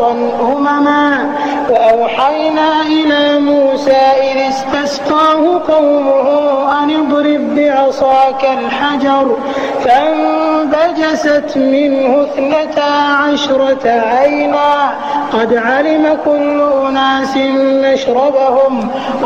وسطا أمما وأوحينا إلى موسى إذ استسقاه قومه أن اضرب بعصاك الحجر فانبجست منه 12 عينا قد علم كل أناس مشربهم